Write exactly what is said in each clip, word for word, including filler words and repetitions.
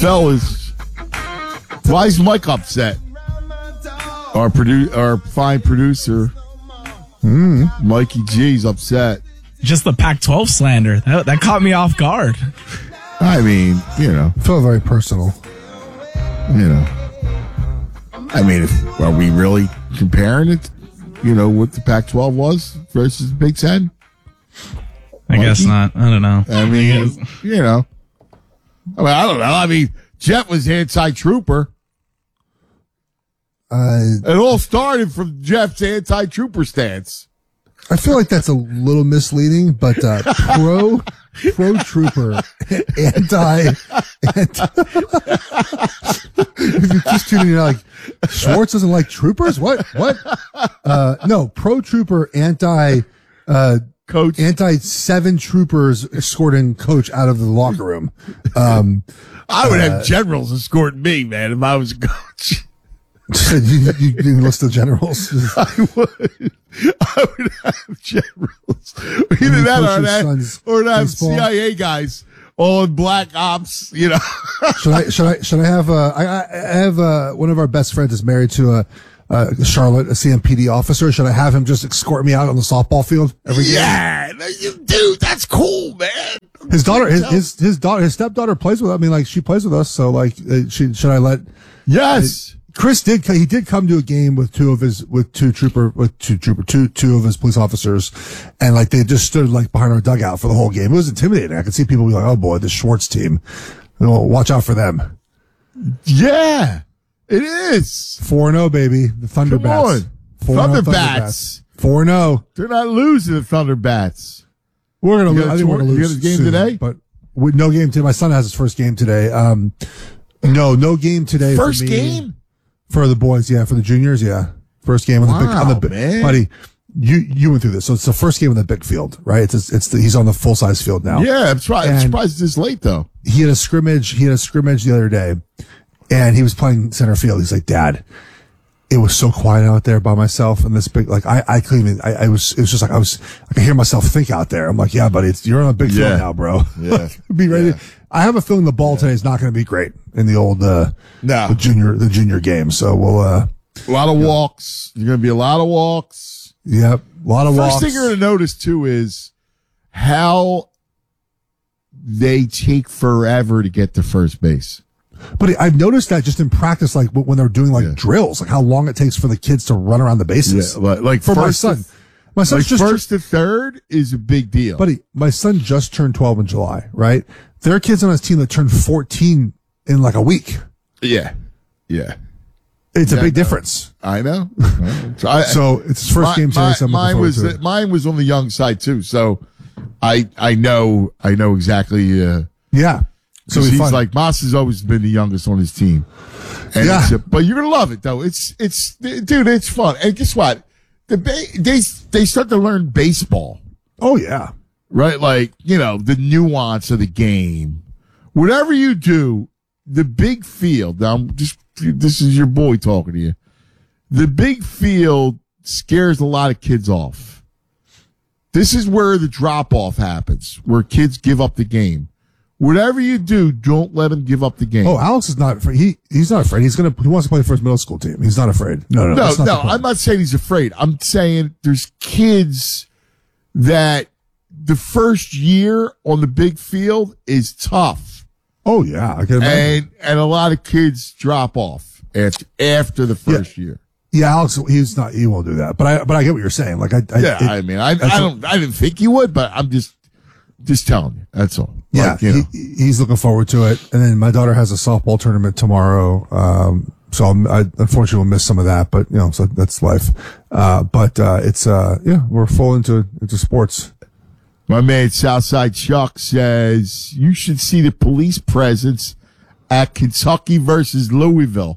Fellas, why is Mike upset? Our produ- our fine producer, mm. Mikey G's upset. Just the Pac twelve slander. That, that caught me off guard. I mean, you know. I feel very personal. You know. I mean, if, are we really comparing it, you know, what the Pac twelve was versus the Big Ten? I Mikey? guess not. I don't know. I mean, I you know. I mean, I don't know. I mean, Jeff was anti-trooper. Uh, it all started from Jeff's anti-trooper stance. I feel like that's a little misleading, but uh, pro pro trooper, anti. anti if you're just tuning in, like Schwartz doesn't like troopers. What? What? Uh, no, pro trooper, anti. Uh, Coach, anti seven troopers escorting coach out of the locker room. Um, I would uh, have generals escorting me, man, if I was a coach. you, you, you didn't list the generals. I would. I would have generals. Either that or that, or have C I A guys all in black ops. You know. should I? Should I? Should I have? Uh, I, I have uh, one of our best friends is married to a. Uh, Charlotte, a C M P D officer. Should I have him just escort me out on the softball field every yeah, game? Yeah, dude, that's cool, man. His daughter, his, his his daughter, his stepdaughter plays with. I mean, like she plays with us. So, like, uh, she, should I let? Yes, uh, Chris did. He did come to a game with two of his, with two trooper, with two trooper, two two of his police officers, and like they just stood like behind our dugout for the whole game. It was intimidating. I could see people be like, "Oh boy, the Schwartz team. You know, watch out for them." Yeah. It is. four and oh, baby. The Thunderbats. Thunderbats. four and oh. They're not losing the Thunderbats. We're going to lose. I think we're going to lose. You got a game soon, today? But with no game today. My son has his first game today. Um, no, no game today. First for me, game? For the boys, yeah. For the juniors, yeah. First game on wow, the big, on the big, man. buddy. You, you went through this. So it's the first game on the big field, right? It's, it's the, he's on the full size field now. Yeah, I'm, try, I'm surprised it's this late though. He had a scrimmage. He had a scrimmage the other day. And he was playing center field. He's like, Dad, it was so quiet out there by myself in this big, like, I, I couldn't even, I, I was, it was just like, I was, I could hear myself think out there. I'm like, yeah, buddy, it's, you're on a big yeah. field now, bro. Yeah. Be ready. Yeah. I have a feeling the ball yeah. today is not going to be great in the old, uh, no. the junior, the junior game. So we'll, uh, a lot of yeah. walks. There's going to be a lot of walks. Yep. A lot of First walks. First thing you're going to notice too is how they take forever to get to first base. But I've noticed that just in practice, like when they're doing like yeah. drills, like how long it takes for the kids to run around the bases. Yeah, like, like for my son, to, my son's like just first to third is a big deal. Buddy, my son just turned twelve in July, right? There are kids on his team that turned fourteen in like a week. Yeah, yeah, it's yeah, a big I difference. I know. so, I, so it's his first my, game today. My, so mine was to mine was on the young side too. So I I know I know exactly. Uh, yeah. So he's fun. Like Moss has always been the youngest on his team, and yeah. It's a, but you're gonna love it though. It's it's dude, it's fun. And guess what? The ba- they they start to learn baseball. Oh yeah, right. Like you know the nuance of the game. Whatever you do, the big field. Now, just this is your boy talking to you. The big field scares a lot of kids off. This is where the drop off happens, where kids give up the game. Whatever you do, don't let him give up the game. Oh, Alex is not afraid. He he's not afraid. He's gonna he wants to play for his middle school team. He's not afraid. No, no, no. That's not no I'm not saying he's afraid. I'm saying there's kids that the first year on the big field is tough. Oh yeah, I can imagine. And and a lot of kids drop off after after the first yeah. year. Yeah, Alex, he's not. He won't do that. But I but I get what you're saying. Like I, I yeah, it, I mean, I I don't. I didn't think he would, but I'm just. Just telling you. That's all. Yeah, like, you know. he, he's looking forward to it. And then my daughter has a softball tournament tomorrow. Um, so I'm, I unfortunately will miss some of that, but you know, so that's life. Uh, but, uh, it's, uh, yeah, we're full into, into sports. My man Southside Chuck says you should see the police presence at Kentucky versus Louisville.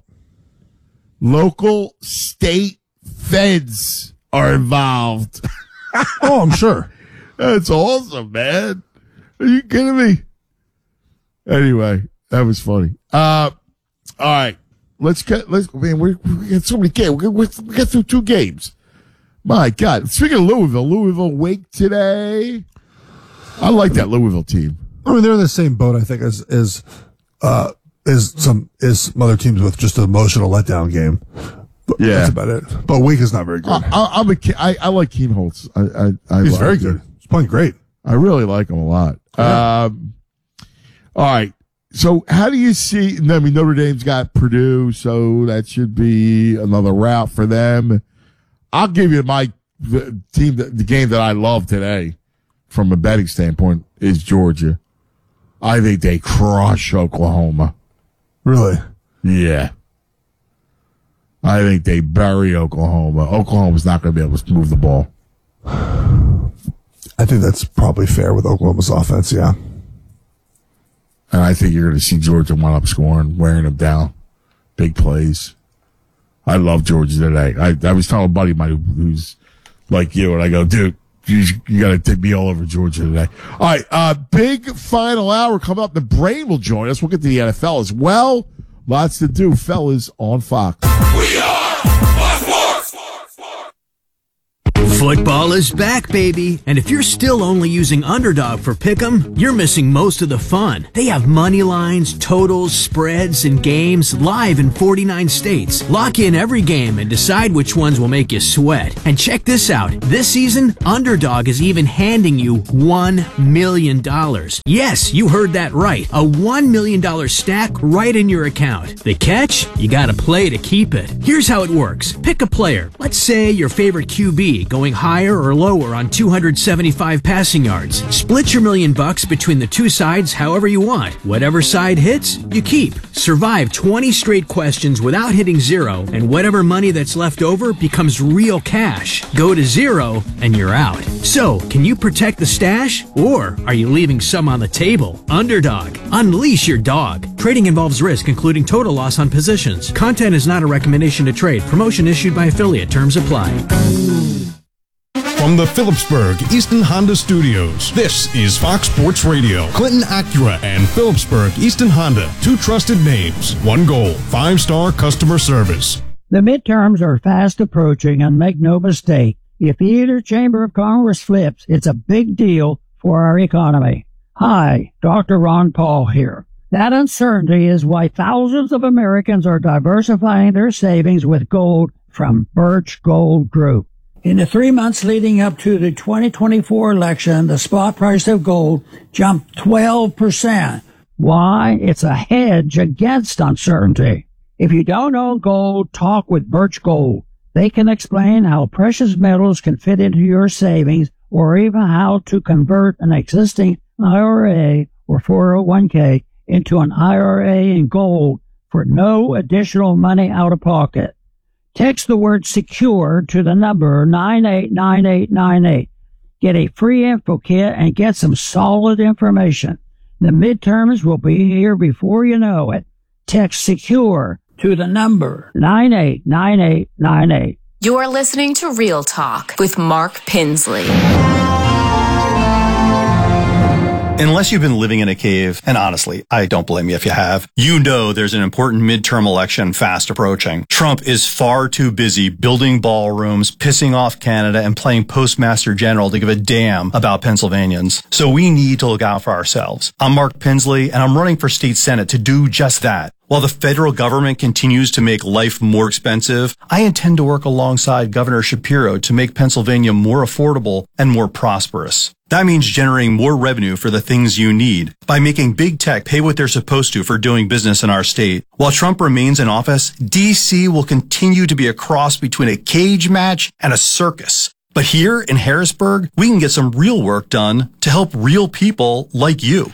Local state feds are involved. Oh, I'm sure. That's awesome, man. Are you kidding me? Anyway, that was funny. Uh, all right. Let's get, let's, man, we we got so many games. We, we, we got through two games. My God. Speaking of Louisville, Louisville Wake today. I like that Louisville team. I mean, they're in the same boat, I think, as, as, uh, is some is some other teams with just an emotional letdown game. But Yeah. that's about it. But Wink is not very good. I, I, I'm a, Ke- I, I like Keem Holtz. I, I, I He's like very him. good. He's playing great. I really like him a lot. Yeah. Um, all right. So how do you see, I mean, Notre Dame's got Purdue, so that should be another route for them. I'll give you my the team, the, the game that I love today from a betting standpoint is Georgia. I think they crush Oklahoma. Really? Yeah. I think they bury Oklahoma. Oklahoma's not going to be able to move the ball. I think that's probably fair with Oklahoma's offense, yeah. And I think you're going to see Georgia wind up scoring, wearing them down. Big plays. I love Georgia today. I, I was telling a buddy of mine who, who's like you, and I go, dude, you, you got to take me all over Georgia today. All right, uh, big final hour coming up. The Brain will join us. We'll get to the N F L as well. Lots to do, fellas, on Fox. We are Fox Sports. Football is back, baby. And if you're still only using Underdog for Pick'em, you're missing most of the fun. They have money lines, totals, spreads, and games live in forty-nine states. Lock in every game and decide which ones will make you sweat. And check this out. This season, Underdog is even handing you one million dollars. Yes, you heard that right. A one million dollars stack right in your account. The catch? You gotta play to keep it. Here's how it works. Pick a player. Let's say your favorite Q B going higher or lower on two hundred seventy-five passing yards. Split your million bucks between the two sides however you want. Whatever side hits, you keep. Survive twenty straight questions without hitting zero, and whatever money that's left over becomes real cash. Go to zero, and you're out. So, can you protect the stash, or are you leaving some on the table? Underdog. Unleash your dog. Trading involves risk, including total loss on positions. Content is not a recommendation to trade. Promotion issued by affiliate. Terms apply. From the Phillipsburg Easton Honda Studios, this is Fox Sports Radio. Clinton Acura and Phillipsburg Easton Honda, two trusted names, one goal, five-star customer service. The midterms are fast approaching, and make no mistake, if either chamber of Congress flips, it's a big deal for our economy. Hi, Doctor Ron Paul here. That uncertainty is why thousands of Americans are diversifying their savings with gold from Birch Gold Group. In the three months leading up to the twenty twenty-four election, the spot price of gold jumped twelve percent. Why? It's a hedge against uncertainty. If you don't own gold, talk with Birch Gold. They can explain how precious metals can fit into your savings, or even how to convert an existing I R A or four oh one k into an I R A in gold for no additional money out of pocket. Text the word secure to the number nine eight nine eight nine eight. Get a free info kit and get some solid information. The midterms will be here before you know it. Text secure to the number nine eight nine eight nine eight. You are listening to Real Talk with Mark Pinsley. Unless you've been living in a cave, and honestly, I don't blame you if you have, you know there's an important midterm election fast approaching. Trump is far too busy building ballrooms, pissing off Canada, and playing Postmaster General to give a damn about Pennsylvanians. So we need to look out for ourselves. I'm Mark Pinsley, and I'm running for state senate to do just that. While the federal government continues to make life more expensive, I intend to work alongside Governor Shapiro to make Pennsylvania more affordable and more prosperous. That means generating more revenue for the things you need by making big tech pay what they're supposed to for doing business in our state. While Trump remains in office, D C will continue to be a cross between a cage match and a circus. But here in Harrisburg, we can get some real work done to help real people like you.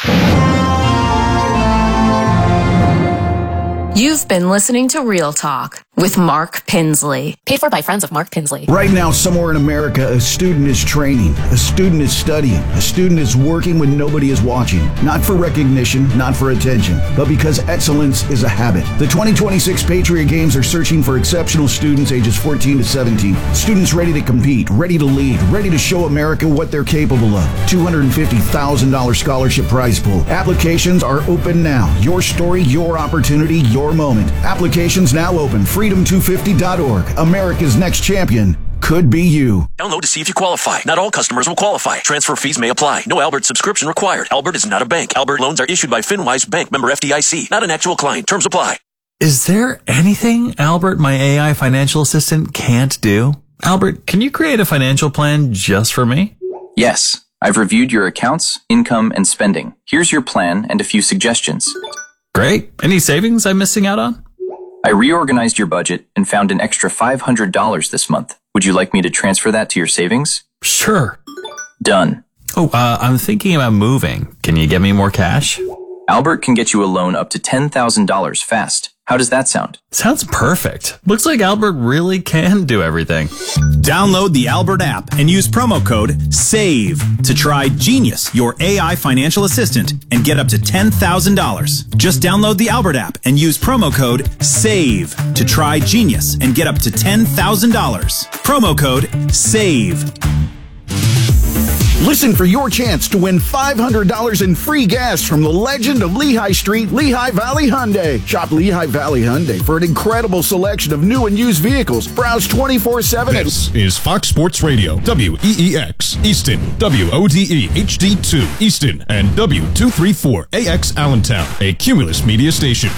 You've been listening to Real Talk with Mark Pinsley. Paid for by friends of Mark Pinsley. Right now, somewhere in America, a student is training, a student is studying, a student is working when nobody is watching. Not for recognition, not for attention, but because excellence is a habit. The twenty twenty-six Patriot Games are searching for exceptional students ages fourteen to seventeen. Students ready to compete, ready to lead, ready to show America what they're capable of. two hundred fifty thousand dollars scholarship prize pool. Applications are open now. Your story, your opportunity, your moment. Applications now open. freedom two fifty dot org. America's next champion. could be you. Download to see if you qualify. Not all customers will qualify. Transfer fees may apply. No Albert subscription required. Albert is not a bank. Albert loans are issued by FinWise Bank, member F D I C. Not an actual client. Terms apply. Is there anything Albert, my A I financial assistant, can't do? Albert, can you create a financial plan just for me? Yes. I've reviewed your accounts, income, and spending. Here's your plan and a few suggestions. Great. Any savings I'm missing out on? I reorganized your budget and found an extra five hundred dollars this month. Would you like me to transfer that to your savings? Sure. Done. Oh, uh, I'm thinking about moving. Can you get me more cash? Albert can get you a loan up to ten thousand dollars fast. How does that sound? Sounds perfect. Looks like Albert really can do everything. Download the Albert app and use promo code SAVE to try Genius, your A I financial assistant, and get up to ten thousand dollars. Just download the Albert app and use promo code SAVE to try Genius and get up to ten thousand dollars. Promo code SAVE. Listen for your chance to win five hundred dollars in free gas from the legend of Lehigh Street, Lehigh Valley Hyundai. Shop Lehigh Valley Hyundai for an incredible selection of new and used vehicles. Browse twenty-four seven. This is Fox Sports Radio, W E E X, Easton, W O D E H D two, Easton, and W two thirty-four A X Allentown, a Cumulus media station.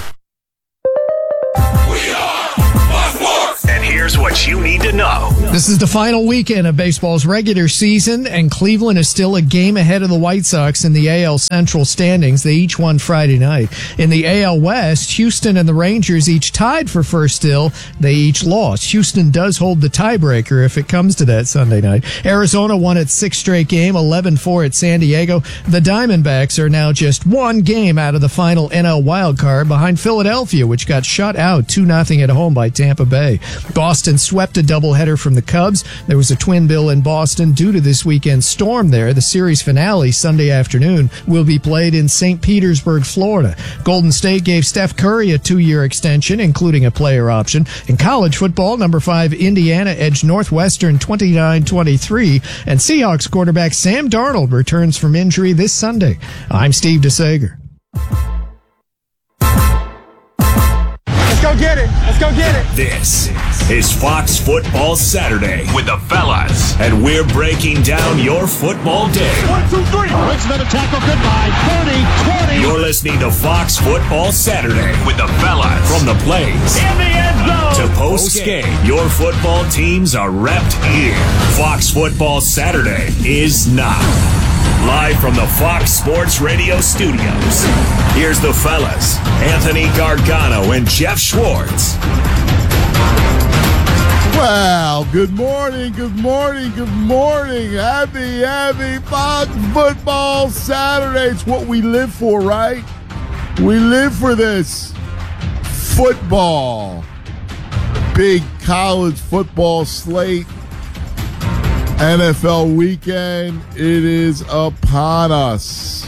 We are Fox Sports. And here's what you need to know. This is the final weekend of baseball's regular season, and Cleveland is still a game ahead of the White Sox in the A L Central standings. They each won Friday night. In the A L West, Houston and the Rangers each tied for first still. They each lost. Houston does hold the tiebreaker if it comes to that Sunday night. Arizona won its sixth straight game, eleven four at San Diego. The Diamondbacks are now just one game out of the final N L wildcard behind Philadelphia, which got shut out two nothing at home by Tampa Bay. Boston swept a doubleheader from the Cubs. There was a twin bill in Boston due to this weekend's storm there. The series finale Sunday afternoon will be played in Saint Petersburg, Florida. Golden State gave Steph Curry a two-year extension, including a player option. In college football, number five Indiana edged Northwestern twenty-nine twenty-three, and Seahawks quarterback Sam Darnold returns from injury this Sunday. I'm Steve DeSager. Let's go get it. Let's go get it. This is Fox Football Saturday with the fellas, and we're breaking down your football day. One, two, three. Brings another tackle. Goodbye. thirty, twenty. You're listening to Fox Football Saturday with the fellas. From the plays in the end zone to post game, your football teams are repped here. Fox Football Saturday is now. Live from the Fox Sports Radio studios, here's the fellas, Anthony Gargano and Jeff Schwartz. Well, good morning, good morning, good morning. Happy, happy Fox Football Saturday. It's what we live for, right? We live for this. Football. Big college football slate. N F L weekend, it is upon us.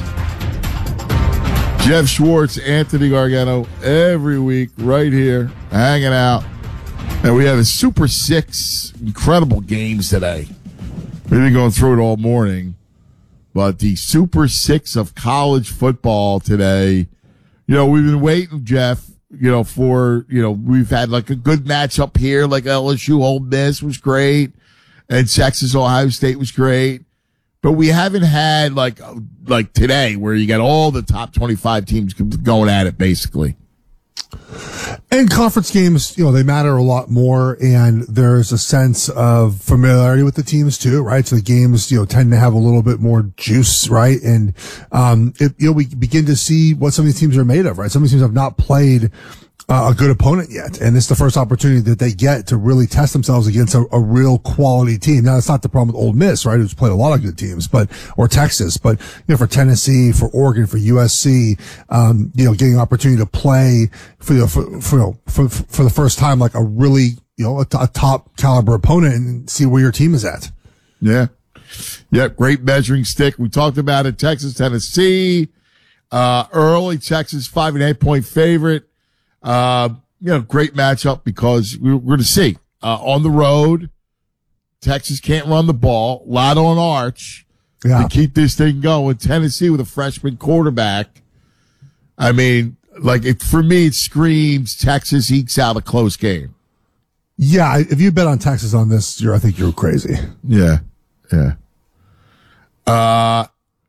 Jeff Schwartz, Anthony Gargano, every week right here, hanging out. And we have a Super Six, incredible games today. We've been going through it all morning. But the Super Six of college football today, you know, we've been waiting, Jeff, you know, for, you know, we've had like a good matchup here, like L S U Ole Miss was great. And Texas, Ohio State was great. But we haven't had like like today where you got all the top twenty-five teams going at it, basically. And conference games, you know, they matter a lot more, and there's a sense of familiarity with the teams too, right? So the games, you know, tend to have a little bit more juice, right? And, um, it, you know, we begin to see what some of these teams are made of, right? Some of these teams have not played Uh, a good opponent yet, and this is the first opportunity that they get to really test themselves against a, a real quality team. Now, that's not the problem with Ole Miss, right, who's played a lot of good teams, but or Texas, but you know, for Tennessee, for Oregon, for U S C, um, you know, getting an opportunity to play for you know, for for for, for the first time, like a really you know a, a top caliber opponent, and see where your team is at. Yeah, yeah, great measuring stick. We talked about it. Texas, Tennessee, uh, early Texas five and eight point favorite. Uh, you know, great matchup because we're going to see, uh, on the road, Texas can't run the ball. A lot on Arch yeah. to keep this thing going. Tennessee with a freshman quarterback. I mean, like, it, for me, it screams Texas ekes out a close game. Yeah, if you bet on Texas on this, you're, I think you're crazy. Yeah, yeah. Uh,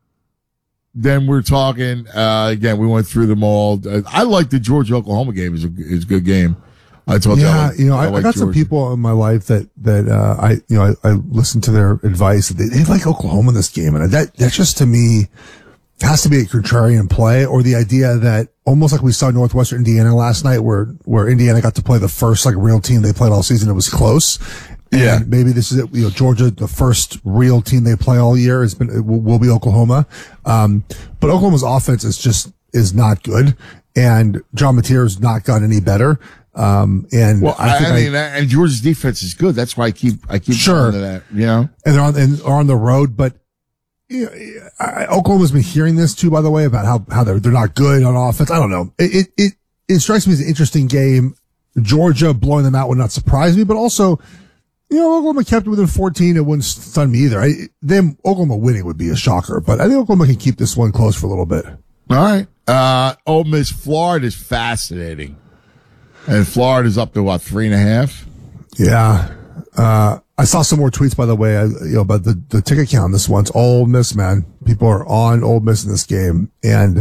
then we're talking, uh, again, we went through them all. I like the Georgia-Oklahoma game. It's a, it's a good game. I told yeah, you. I like, you know, I, I, I like got Georgia. some people in my life that, that, uh, I, you know, I, I listened to their advice. They, they like Oklahoma in this game. And that, that's just to me has to be a contrarian play, or the idea that almost like we saw Northwestern Indiana last night where, where Indiana got to play the first like real team they played all season. It was close. And yeah. maybe this is it. You know, Georgia, the first real team they play all year has been, it will, will be Oklahoma. Um, but Oklahoma's offense is just, is not good. And John Mateer's not gotten any better. Um, and well, I, think I mean, I, and Georgia's defense is good. That's why I keep, I keep sure going to that, you know, and they're on, and are on the road, but you know, I, Oklahoma's been hearing this too, by the way, about how, how they're, they're not good on offense. I don't know. It, it, it, it strikes me as an interesting game. Georgia blowing them out would not surprise me, but also, you know, Oklahoma kept it within fourteen. It wouldn't stun me either. I, them, Oklahoma winning would be a shocker, but I think Oklahoma can keep this one close for a little bit. All right. Uh, Ole Miss, Florida is fascinating. And Florida's up to what, three and a half? Yeah. Uh, I saw some more tweets, by the way, I, you know, about the, the ticket count. This one's Ole Miss, man. People are on Ole Miss in this game. And,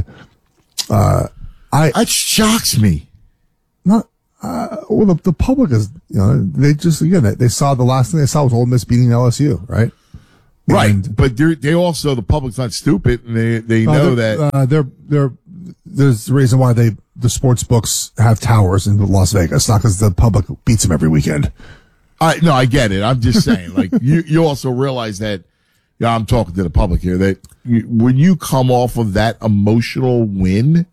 uh, I. That shocks me. Not, uh, well, the, the public is, you know, they just, again, they, they saw the last thing they saw was Ole Miss beating L S U, right? Right. And, but they're, they also, the public's not stupid, and they, they uh, know they're, that. Uh, they're, they're, there's the reason why they, the sports books have towers in Las Vegas, not because the public beats them every weekend. I, no, I get it. I'm just saying, like, you, you also realize that, yeah, I'm talking to the public here, that you, when you come off of that emotional win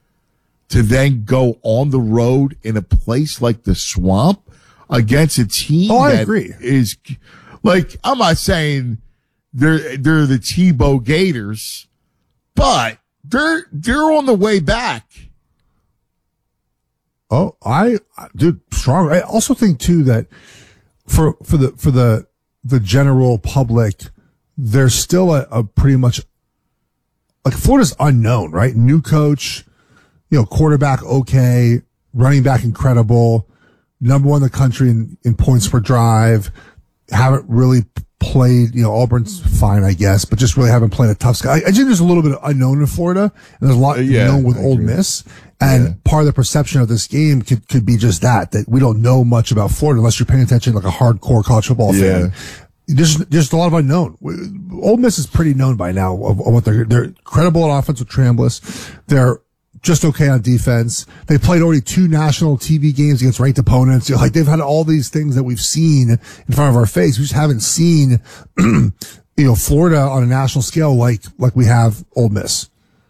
to then go on the road in a place like the Swamp against a team oh, I that agree. is, like, I'm not saying they're, they're the Tebow Gators, but they're, they're on the way back. Oh, I, dude, strong. I also think too that for, for the, for the, the general public, there's still a, a pretty much, like Florida's unknown, right? New coach, you know, quarterback, okay, running back, incredible, number one in the country in, in points per drive, haven't really played, you know, Auburn's fine, I guess, but just really haven't played a tough guy. I, I think there's a little bit of unknown in Florida, and there's a lot yeah, known with I Ole agree. Miss. And yeah. part of the perception of this game could, could be just that, that we don't know much about Florida unless you're paying attention like a hardcore college football Yeah. fan. There's, there's a lot of unknown. Ole Miss is pretty known by now of, of what they're, they're credible on offense with Trambless. They're just okay on defense. They played already two national T V games against ranked opponents. You know, like they've had all these things that we've seen in front of our face. We just haven't seen, you know, Florida on a national scale like, like we have Ole Miss.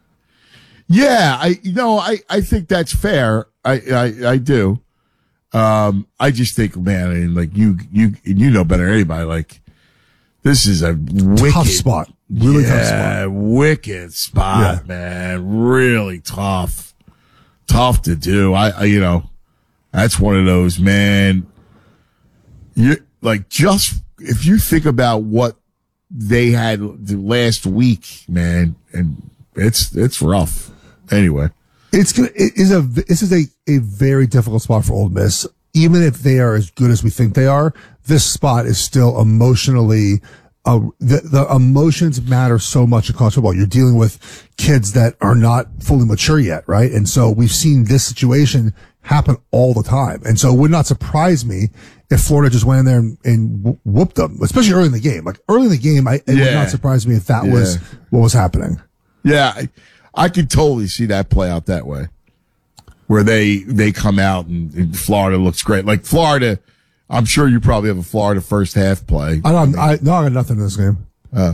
Yeah, I, you know, I, I think that's fair. I, I, I do. Um, I just think, man, I mean, like you, you, you know better than anybody, like, this is a wicked tough spot. Really yeah, tough spot. Wicked spot, Yeah. man. Really tough. Tough to do. I, I, you know, that's one of those, man. You, like, just, if you think about what they had the last week, man, and it's, it's rough. Anyway. It's gonna, it is a, this is a, a very difficult spot for Ole Miss. Even if they are as good as we think they are, this spot is still emotionally, uh, the, the emotions matter so much in college football. You're dealing with kids that are not fully mature yet, right? And so we've seen this situation happen all the time. And so it would not surprise me if Florida just went in there and, and whooped them, especially early in the game. Like early in the game, I, it Yeah. would not surprise me if that Yeah. was what was happening. Yeah. I, I could totally see that play out that way, where they, they come out and, and Florida looks great. Like Florida, I'm sure you probably have a Florida first half play. I don't, I, no, I got nothing in this game. Uh,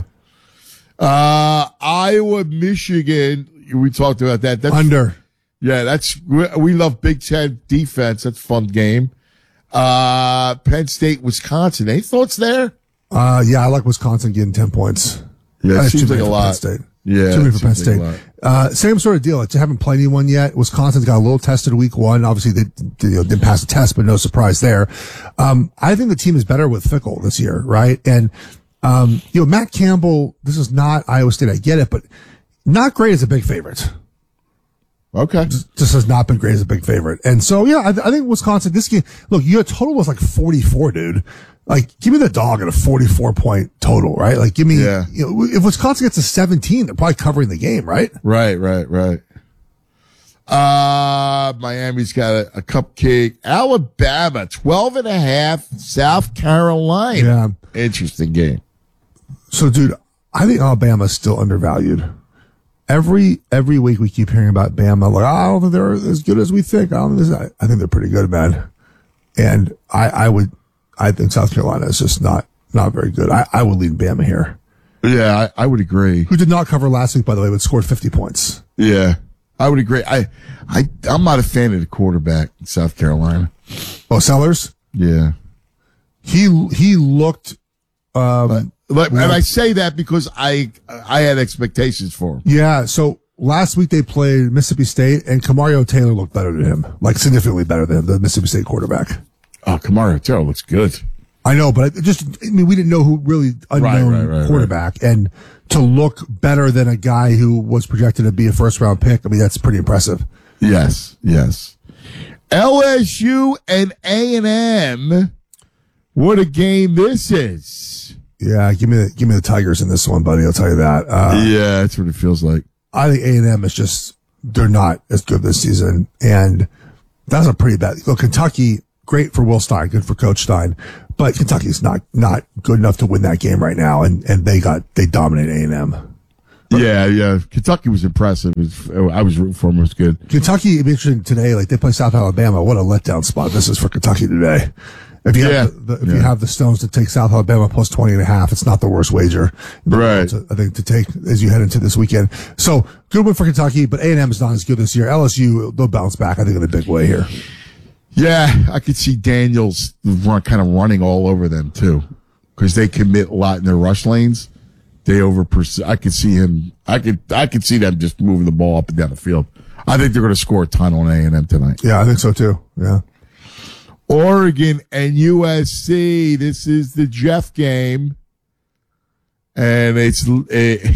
uh, Iowa, Michigan. We talked about that. That's, Under. Yeah, that's, we, we love Big Ten defense. That's a fun game. Uh, Penn State, Wisconsin. Any thoughts there? Uh, yeah, I like Wisconsin getting ten points. Yeah, it That's seems too like many a for lot. Penn State. Yeah, Too many it for Penn seems like State. a lot. Uh, same sort of deal. They haven't played anyone yet. Wisconsin's got a little tested week one. Obviously, they, they you know, didn't pass the test, but no surprise there. Um, I think the team is better with Fickle this year, right? And, um, you know, Matt Campbell, this is not Iowa State. I get it, but not great as a big favorite. Okay. Just, just has not been great as a big favorite. And so, yeah, I, I think Wisconsin, this game, look, your total was like forty-four, dude. Like, give me the dog at a forty-four point total, right? Like, give me, Yeah. you know, if Wisconsin gets to seventeen, they're probably covering the game, right? Right, right, right. Uh, Miami's got a, a cupcake. Alabama, twelve and a half, South Carolina. Yeah. Interesting game. So, dude, I think Alabama's still undervalued. Every every week we keep hearing about Bama. Like, oh, I don't think they're as good as we think. I don't think, this, I think they're pretty good, man. And I, I would, I think South Carolina is just not not very good. I, I would lead Bama here. Yeah, I, I would agree. Who did not cover last week, by the way, but scored fifty points. Yeah, I would agree. I, I, I'm not a fan of the quarterback in South Carolina. Oh, Sellers? Yeah. He he looked. Um, But, and I say that because I I had expectations for him. Yeah, so last week they played Mississippi State, and Kamario Taylor looked better than him, like significantly better than the Mississippi State quarterback. Oh, Kamario Taylor looks good. I know, but it just, I mean, we didn't know who really unknown Right, right, right, quarterback, and to look better than a guy who was projected to be a first round pick, I mean, that's pretty impressive. Yes, yes. L S U and A and M. What a game this is. Yeah, give me the, give me the Tigers in this one, buddy. I'll tell you that. Uh, yeah, that's what it feels like. I think A and M is just, they're not as good this season. And that's a pretty bad, look, Kentucky, great for Will Stein, good for Coach Stein, but Kentucky's not, not good enough to win that game right now. And, and they got, they dominate A and M. Yeah, yeah. Kentucky was impressive. It was, I was rooting for them. It was good. Kentucky, it'd be interesting today, like they play South Alabama. What a letdown spot this is for Kentucky today. If you Yeah. have the, the, if Yeah. you have the Stones to take South Alabama plus twenty and a half, it's not the worst wager. Right. To, I think to take as you head into this weekend. So good win for Kentucky, but A and M is not as good this year. L S U, they'll bounce back, I think, in a big way here. Yeah, I could see Daniels run, kind of running all over them too, because they commit a lot in their rush lanes. They over pursue. I could see him. I could. I could see them just moving the ball up and down the field. I think they're going to score a ton on A and M tonight. Yeah, I think so too. Yeah. Oregon and U S C. This is the Jeff game, and it's. It,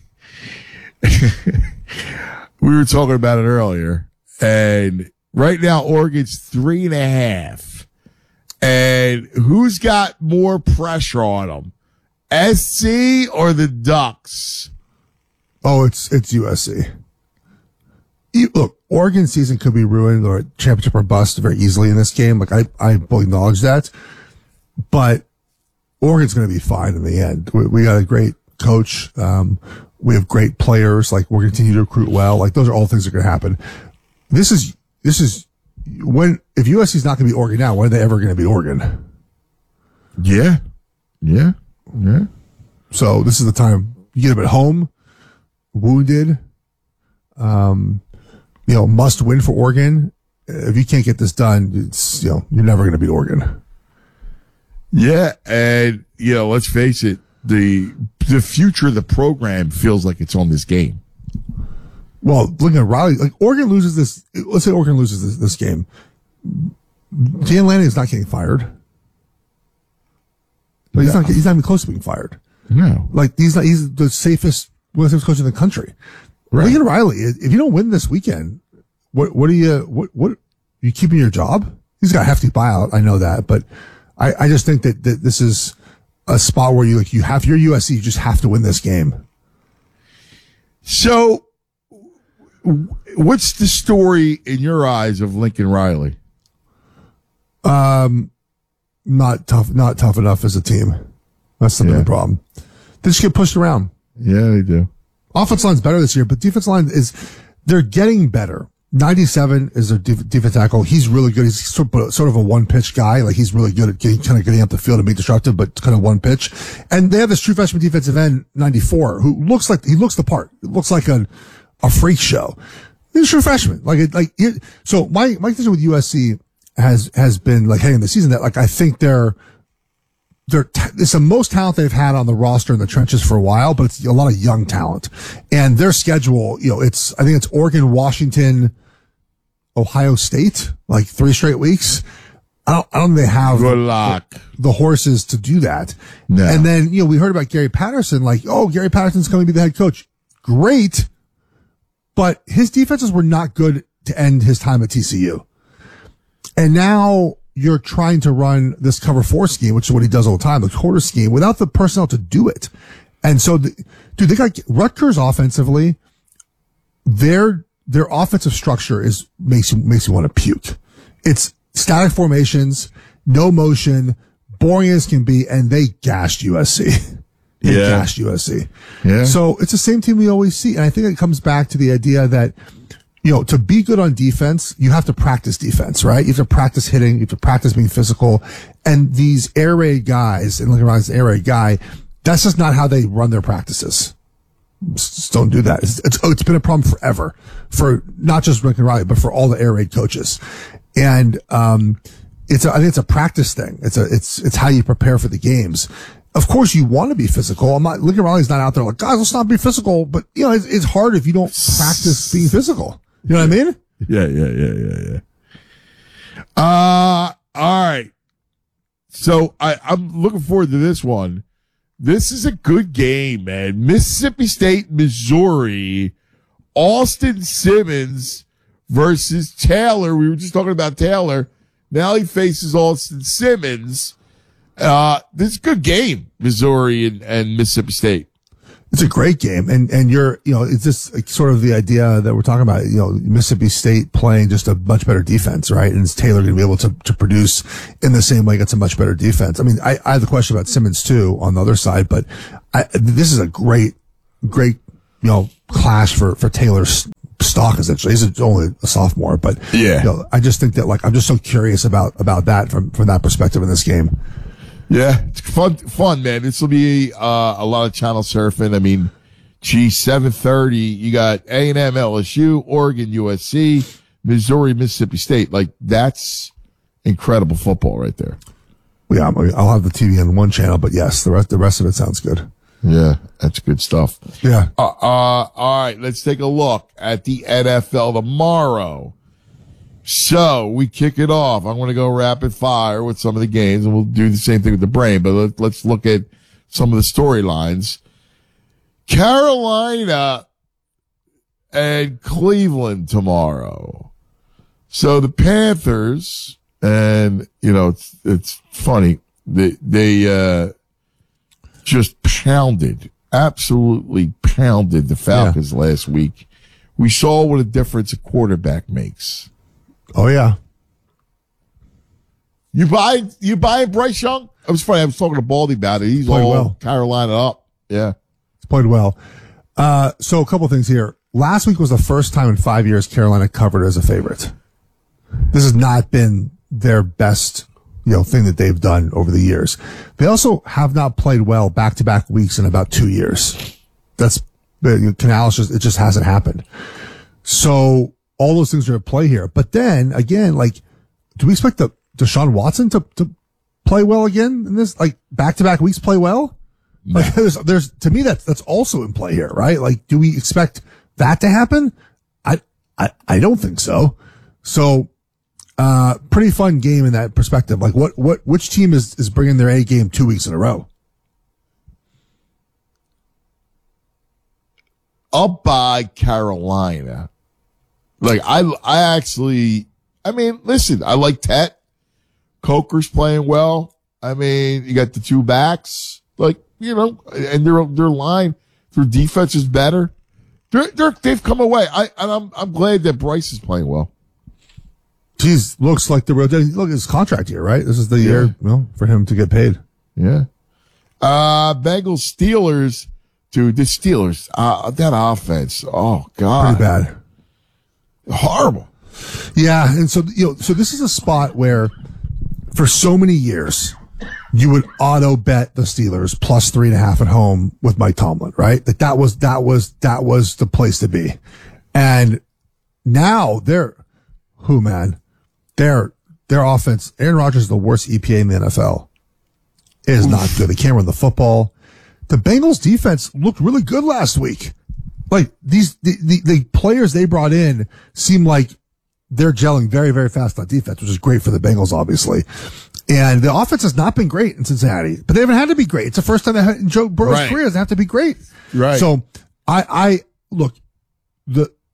we were talking about it earlier, and right now Oregon's three and a half, and who's got more pressure on them, S C or the Ducks? Oh, it's it's U S C. You, look, Oregon season could be ruined or championship or bust very easily in this game. Like I, I will acknowledge that, but Oregon's going to be fine in the end. We, we got a great coach. Um, we have great players. Like we're going to continue to recruit well. Like those are all things that are going to happen. This is, this is when, if U S C's not going to be Oregon now, when are they ever going to be Oregon? Yeah. Yeah. Yeah. So this is the time you get them at home, wounded, um, you know, must win for Oregon. If you can't get this done, it's, you know, you're never going to beat Oregon. Yeah. And, you know, let's face it, the, the future of the program feels like it's on this game. Well, looking at Riley, like Oregon loses this, let's say Oregon loses this, this game. Dan Lanning is not getting fired. Like, he's, not, he's not even close to being fired. No. Like, he's not, he's the safest, one of the safest coaches in the country. Right. Lincoln Riley, if you don't win this weekend, what, what are you, what, what, are you keeping your job? He's got a hefty buyout. I know that, but I, I just think that, that this is a spot where you, like, you have your U S C, you just have to win this game. So, what's the story in your eyes of Lincoln Riley? Um, not tough, not tough enough as a team. That's the Yeah. main problem. They just get pushed around. Yeah, they do. Offense line's better this year, but defense line is, they're getting better. ninety-seven is their def- defense tackle. He's really good. He's sort of, sort of a one pitch guy. Like he's really good at getting, kind of getting up the field and being disruptive, but kind of one pitch. And they have this true freshman defensive end, ninety-four, who looks like, he looks the part. It looks like a, a freak show. He's a true freshman. Like, it, like, it, so my, my decision with U S C has, has been like, hey, in the season that like, I think they're, They're t- it's the most talent they've had on the roster in the trenches for a while, but it's a lot of young talent. And their schedule, you know, it's, I think it's Oregon, Washington, Ohio State, like three straight weeks. I don't, I don't think they have Good luck. The, the horses to do that. No. And then, you know, we heard about Gary Patterson, like, oh, Gary Patterson's coming to be the head coach. Great. but his defenses were not good to end his time at T C U. And now you're trying to run this cover four scheme, which is what he does all the time, the quarter scheme, without the personnel to do it. And so, the, dude, they got Rutgers offensively. Their their offensive structure is makes you makes you want to puke. It's static formations, no motion, boring as can be, and they gashed U S C. They yeah. gashed U S C. Yeah. So it's the same team we always see, and I think it comes back to the idea that, you know, to be good on defense, you have to practice defense, right? You have to practice hitting, you have to practice being physical, and these air raid guys, and looking around as an air raid guy, that's just not how they run their practices. Just don't do that. It's, it's, it's been a problem forever for not just Lincoln Riley, but for all the air raid coaches. And, um, it's a, I think it's a practice thing. It's a, it's, it's how you prepare for the games. Of course, you want to be physical. I'm not, Lincoln Riley's not out there like, guys, let's not be physical, but you know, it's, it's hard if you don't practice being physical. You know what I mean? Yeah, yeah, yeah, yeah, yeah. Uh, all right. So I, I'm looking forward to this one. This is a good game, man. Mississippi State, Missouri, Austin Simmons versus Taylor. We were just talking about Taylor. Now he faces Austin Simmons. Uh, this is a good game, Missouri and, and Mississippi State. It's a great game. And, and you're, you know, it's just like sort of the idea that we're talking about, you know, Mississippi State playing just a much better defense, right? And is Taylor going to be able to, to produce in the same way against a much better defense? I mean, I, I have the question about Simmons too on the other side, but I, this is a great, great, you know, clash for, for Taylor's stock essentially. He's only a sophomore, but yeah, you know, I just think that like, I'm just so curious about, about that from, from that perspective in this game. Yeah, it's fun, fun, man. This will be uh, a lot of channel surfing. I mean, gee, seven thirty, you got A and M, L S U, Oregon, U S C, Missouri, Mississippi State. Like, that's incredible football right there. Yeah, I'll have the T V on one channel, but yes, the rest, the rest of it sounds good. Yeah, that's good stuff. Yeah. Uh, uh, all right, let's take a look at the N F L tomorrow. So we kick it off. I'm going to go rapid fire with some of the games, and we'll do the same thing with the brain, but let, let's look at some of the storylines. Carolina and Cleveland tomorrow. So the Panthers, and, you know, it's, it's funny. They, they, uh, just pounded, absolutely pounded the Falcons yeah. last week. We saw what a difference a quarterback makes. Oh yeah. You buy, you buy Bryce Young? It was funny. I was talking to Baldy about it. He's played all well. Carolina up. Yeah. It's played well. Uh, so a couple things here. Last week was the first time in five years Carolina covered as a favorite. This has not been their best, you know, thing that they've done over the years. They also have not played well back to back weeks in about two years. That's, you know, Canales just, it just hasn't happened. So, all those things are at play here. But then again, like, do we expect the Deshaun Watson to, to play well again in this, like, back to back weeks play well? No. Like, there's, there's, to me, that's, that's also in play here, right? Like, do we expect that to happen? I, I, I don't think so. So, uh, pretty fun game in that perspective. Like, what, what, which team is, is bringing their A game two weeks in a row? I'll buy Carolina. Like, I, I actually, I mean, listen, I like Tet. Coker's playing well. I mean, you got the two backs, like, you know, and their, their line, their defense is better. They're, they're, they've come away. I, and I'm, I'm glad that Bryce is playing well. Geez, looks like the road. Look at his contract here, right? This is the yeah. year, you know, for him to get paid. Yeah. Uh, Bengals, Steelers, dude, the Steelers, uh, that offense. Oh, God. Pretty bad. Horrible. Yeah. And so, you know, so this is a spot where for so many years, you would auto bet the Steelers plus three and a half at home with Mike Tomlin, right? Like that was, that was, that was the place to be. And now they're, who man, their, their offense, Aaron Rodgers is the worst E P A in the N F L. It is Oof. not good. They can't run the football. The Bengals defense looked really good last week. Like these, the, the, the players they brought in seem like they're gelling very, very fast on defense, which is great for the Bengals, obviously. And the offense has not been great in Cincinnati, but they haven't had to be great. It's the first time they had in Joe Burrow's right. career they have to be great. Right. So I, I look, the,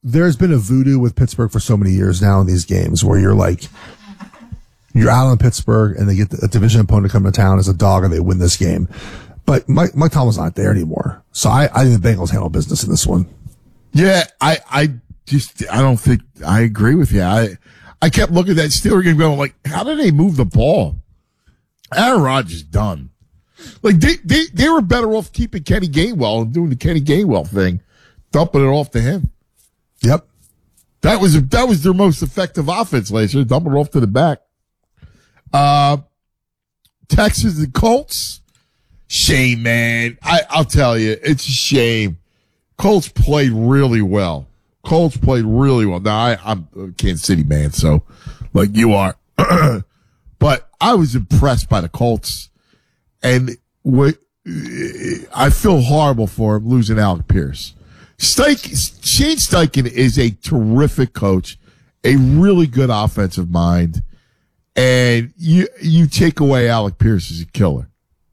there's been a voodoo with Pittsburgh for so many years now in these games where you're like, you're out on Pittsburgh and they get a division opponent to come to town as a dog and they win this game. But Mike, Mike Tomlin's not there anymore. So I, I think the Bengals handle business in this one. Yeah, I, I just, I don't think, I agree with you. I, I kept looking at that Steelers game going like, how did they move the ball? Aaron Rodgers is done. Like they, they, they were better off keeping Kenny Gainwell and doing the Kenny Gainwell thing, dumping it off to him. Yep. That was, that was their most effective offense last year, dumping it off to the back. Uh, Texas and Colts. Shame, man. I, I'll tell you, it's a shame. Colts played really well. Colts played really well. Now, I, I'm a Kansas City man, so like you are. But I was impressed by the Colts. And what, I feel horrible for him losing Alec Pierce. Steichen, Shane Steichen is a terrific coach, a really good offensive mind. And you, you take away Alec Pierce as a killer.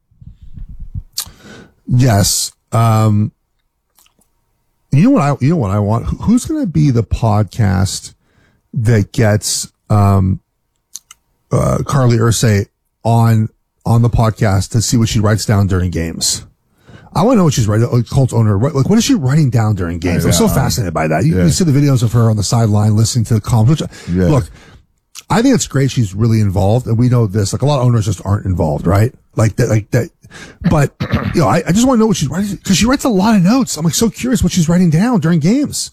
Yes. Um, you know what I, you know what I want? Who's going to be the podcast that gets, um, uh, Carly Ursay on, on the podcast to see what she writes down during games? I want to know what she's writing. Like Colts owner, what, like what is she writing down during games? I'm so fascinated by that. You, Yeah. you see the videos of her on the sideline listening to the comms. Which, Yeah. Look, I think it's great she's really involved, and we know this. Like a lot of owners just aren't involved, right? Like that, like that. But you know, I, I just want to know what she's writing because she writes a lot of notes. I'm like so curious what she's writing down during games.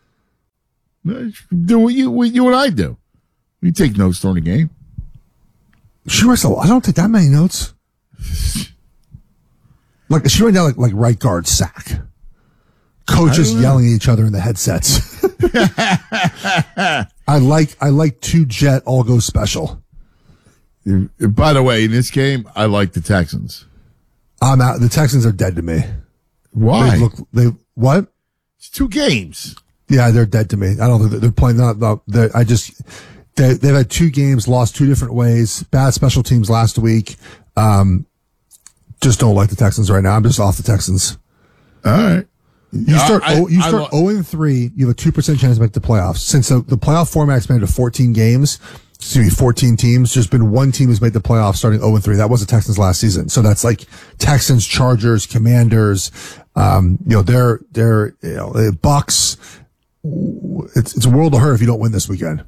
Do what you, what you and I do. We take notes during the game. She writes a lot. I don't take that many notes. Like she writing down like like right guard sack. Coaches yelling at each other in the headsets. I like I like two jet all go special. By the way, in this game, I like the Texans. I'm out. The Texans are dead to me. Why? They look. They what? It's two games. Yeah, they're dead to me. I don't think they're, they're playing. Not. not they're, I just. They, they've had two games, lost two different ways. Bad special teams last week. Um, just don't like the Texans right now. I'm just off the Texans. All right. You start. I, oh, you I, start I, zero and three. You have a two percent chance to make the playoffs. Since the, the playoff format expanded to fourteen games, excuse me, fourteen teams. There's been one team who's made the playoffs starting zero and three. That was the Texans last season. So that's like Texans, Chargers, Commanders. Um, you know, they're they're you know Bucks. It's it's a world of hurt if you don't win this weekend.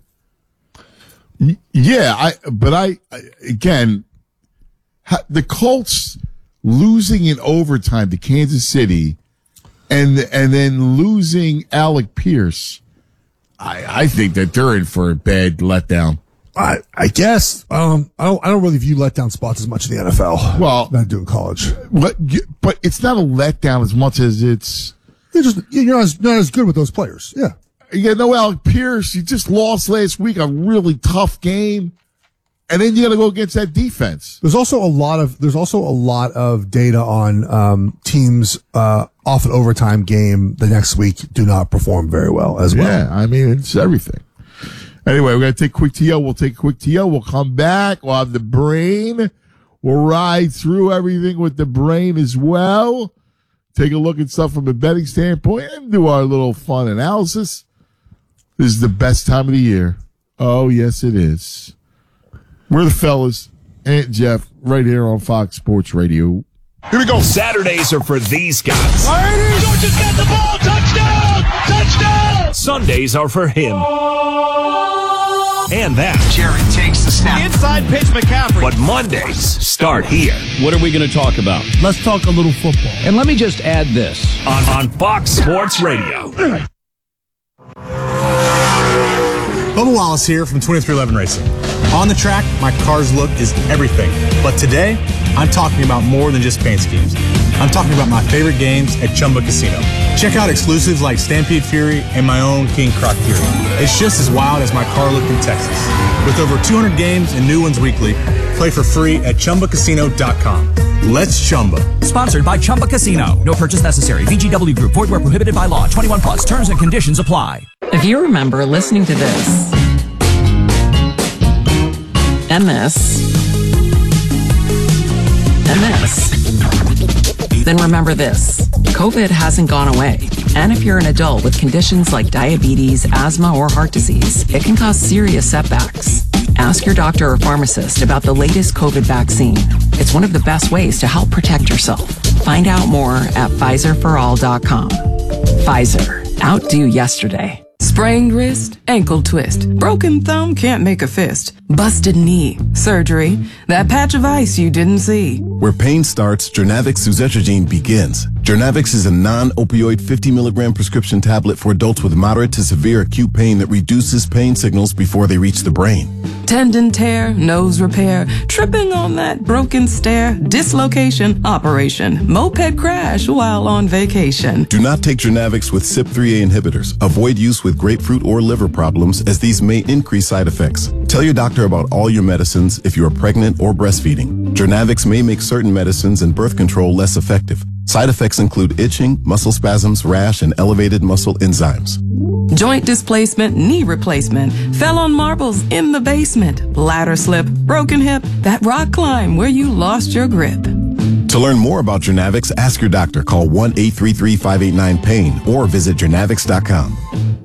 Yeah, I. But I again, the Colts losing in overtime to Kansas City. And and then losing Alec Pierce, I I think that they're in for a bad letdown. I I guess um I don't I don't really view letdown spots as much in the N F L. Well, than I do in college. But but it's not a letdown as much as it's you're just you're not as, not as good with those players. Yeah. Yeah, no Alec Pierce. You just lost last week, a really tough game. And then you got to go against that defense. There's also a lot of there's also a lot of data on um, teams uh, off an overtime game the next week do not perform very well as well. Yeah, I mean it's everything. Anyway, we're gonna take a quick T O. We'll take a quick T O. We'll come back. We'll have the brain. We'll ride through everything with the brain as well. Take a look at stuff from a betting standpoint and do our little fun analysis. This is the best time of the year. Oh yes, it is. We're the fellas, Aunt Jeff, right here on Fox Sports Radio. Here we go. Saturdays are for these guys. Raiders, Georgia's got the ball. Touchdown! Touchdown! Sundays are for him. And that. Jared takes the snap. Inside pitch, McCaffrey. But Mondays start here. What are we going to talk about? Let's talk a little football. And let me just add this. On, on Fox Sports Radio. Bubba Wallace here from twenty-three eleven Racing. On the track, my car's look is everything. But today, I'm talking about more than just paint schemes. I'm talking about my favorite games at Chumba Casino. Check out exclusives like Stampede Fury and my own King Croc Fury. It's just as wild as my car look in Texas. With over two hundred games and new ones weekly, play for free at Chumba Casino dot com. Let's Chumba. Sponsored by Chumba Casino. No purchase necessary. V G W Group. Void where prohibited by law. twenty-one plus. Terms and conditions apply. If you remember listening to this, M S, M S, then remember this. COVID hasn't gone away. And if you're an adult with conditions like diabetes, asthma, or heart disease, it can cause serious setbacks. Ask your doctor or pharmacist about the latest COVID vaccine. It's one of the best ways to help protect yourself. Find out more at Pfizer for all dot com. Pfizer. Outdo yesterday. Sprained wrist, ankle twist, broken thumb can't make a fist, busted knee, surgery, that patch of ice you didn't see. Where pain starts, Jernavix suzetrigine begins. Jernavix is a non-opioid fifty milligram prescription tablet for adults with moderate to severe acute pain that reduces pain signals before they reach the brain. Tendon tear, nose repair, tripping on that broken stair, dislocation, operation, moped crash while on vacation. Do not take Jernavix with C Y P three A inhibitors. Avoid use with grapefruit or liver problems, as these may increase side effects. Tell your doctor about all your medicines if you are pregnant or breastfeeding. Jernavix may make certain medicines and birth control less effective. Side effects include itching, muscle spasms, rash, and elevated muscle enzymes. Joint displacement, knee replacement, fell on marbles in the basement, ladder slip, broken hip, that rock climb where you lost your grip. To learn more about Jernavix, ask your doctor. Call one eight three three, five eight nine, pain or visit jernavix dot com.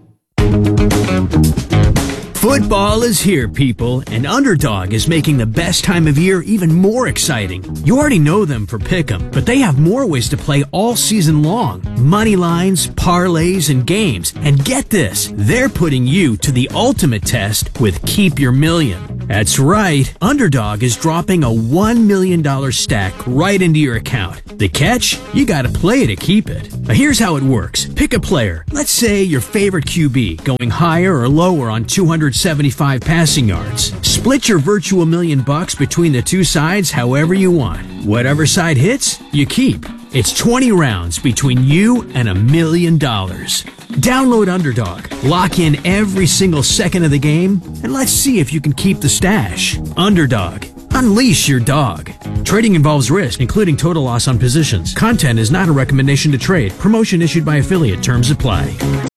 Football is here, people, and Underdog is making the best time of year even more exciting. You already know them for Pick'em, but they have more ways to play all season long. Money lines, parlays, and games. And get this, they're putting you to the ultimate test with Keep Your Million. That's right, Underdog is dropping a one million dollars stack right into your account. The catch? You gotta play to keep it. Now here's how it works. Pick a player. Let's say your favorite Q B, going higher or lower on two hundred seventy-five passing yards. Split your virtual million bucks between the two sides however you want. Whatever side hits, you keep. It's twenty rounds between you and a million dollars. Download Underdog, lock in every single second of the game, and let's see if you can keep the stash. Underdog. Unleash your dog. Trading involves risk, including total loss on positions. Content is not a recommendation to trade. Promotion issued by affiliate. Terms apply.